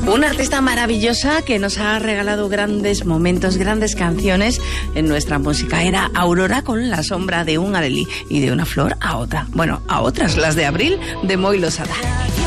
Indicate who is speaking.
Speaker 1: Una artista maravillosa que nos ha regalado grandes momentos, grandes canciones en nuestra música. Era Aurora con La sombra de un alelí y de una flor a otra. Bueno, a otras, las de Abril de Moi Losada.